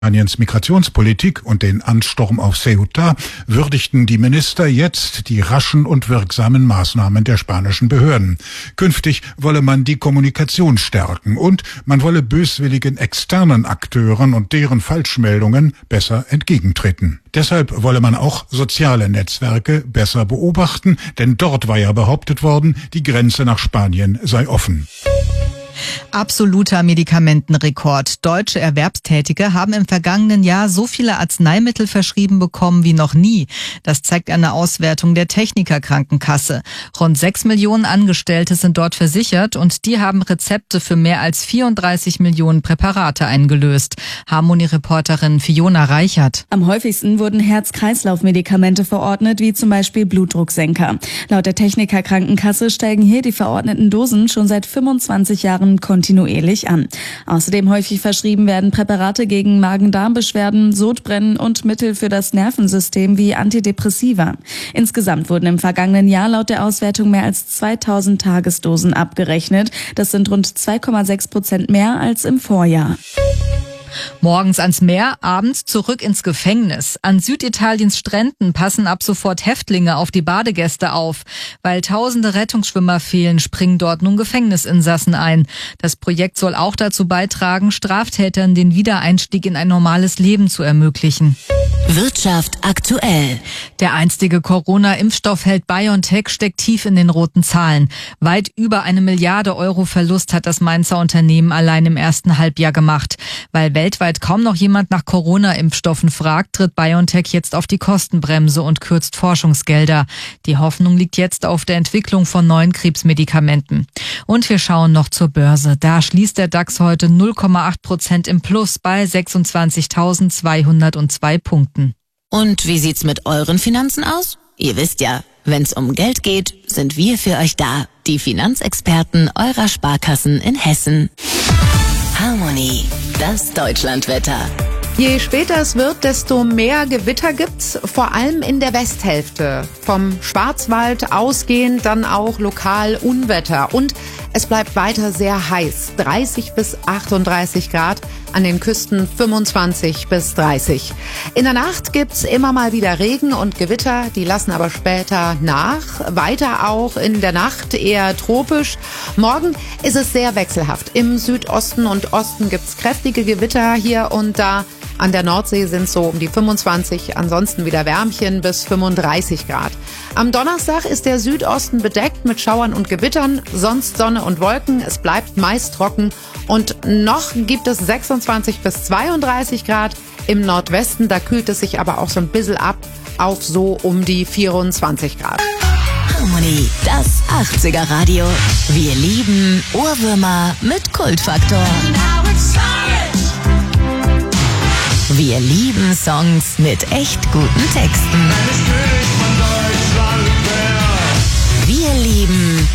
Spaniens Migrationspolitik und den Ansturm auf Ceuta würdigten die Minister jetzt die raschen und wirksamen Maßnahmen der spanischen Behörden. Künftig wolle man die Kommunikation stärken und man wolle böswilligen externen Akteuren und deren Falschmeldungen besser entgegentreten. Deshalb wolle man auch soziale Netzwerke besser beobachten, denn dort war ja behauptet worden, die Grenze nach Spanien sei offen. Absoluter Medikamentenrekord. Deutsche Erwerbstätige haben im vergangenen Jahr so viele Arzneimittel verschrieben bekommen wie noch nie. Das zeigt eine Auswertung der Technikerkrankenkasse. Rund 6 Millionen Angestellte sind dort versichert und die haben Rezepte für mehr als 34 Millionen Präparate eingelöst. Harmonie-Reporterin Fiona Reichert. Am häufigsten wurden Herz-Kreislauf-Medikamente verordnet, wie zum Beispiel Blutdrucksenker. Laut der Technikerkrankenkasse steigen hier die verordneten Dosen schon seit 25 Jahren kontinuierlich an. Außerdem häufig verschrieben werden Präparate gegen Magen-Darm-Beschwerden, Sodbrennen und Mittel für das Nervensystem wie Antidepressiva. Insgesamt wurden im vergangenen Jahr laut der Auswertung mehr als 2000 Tagesdosen abgerechnet. Das sind rund 2,6% mehr als im Vorjahr. Morgens ans Meer, abends zurück ins Gefängnis. An Süditaliens Stränden passen ab sofort Häftlinge auf die Badegäste auf. Weil tausende Rettungsschwimmer fehlen, springen dort nun Gefängnisinsassen ein. Das Projekt soll auch dazu beitragen, Straftätern den Wiedereinstieg in ein normales Leben zu ermöglichen. Wirtschaft aktuell. Der einstige Corona-Impfstoffheld BioNTech steckt tief in den roten Zahlen. Weit über 1 Milliarde Euro Verlust hat das Mainzer Unternehmen allein im ersten Halbjahr gemacht. Weil weltweit kaum noch jemand nach Corona-Impfstoffen fragt, tritt BioNTech jetzt auf die Kostenbremse und kürzt Forschungsgelder. Die Hoffnung liegt jetzt auf der Entwicklung von Krebsmedikamenten. Und wir schauen noch zur Börse. Da schließt der DAX heute 0,8% im Plus bei 26.202 Punkten. Und wie sieht's mit euren Finanzen aus? Ihr wisst ja, wenn's um Geld geht, sind wir für euch da. Die Finanzexperten eurer Sparkassen in Hessen. Harmonie, das Deutschlandwetter. Je später es wird, desto mehr Gewitter gibt's, vor allem in der Westhälfte. Vom Schwarzwald ausgehend dann auch lokal Unwetter. Und es bleibt weiter sehr heiß, 30 bis 38 Grad, an den Küsten 25 bis 30. In der Nacht gibt's immer mal wieder Regen und Gewitter, die lassen aber später nach. Weiter auch in der Nacht eher tropisch. Morgen ist es sehr wechselhaft. Im Südosten und Osten gibt's kräftige Gewitter hier und da. An der Nordsee sind es so um die 25, ansonsten wieder Wärmchen bis 35 Grad. Am Donnerstag ist der Südosten bedeckt mit Schauern und Gewittern, sonst Sonne und Wolken. Es bleibt meist trocken und noch gibt es 26 bis 32 Grad. Im Nordwesten, da kühlt es sich aber auch so ein bisschen ab auf so um die 24 Grad. Harmonie, das 80er Radio. Wir lieben Ohrwürmer mit Kultfaktor. Wir lieben Songs mit echt guten Texten. Wir lieben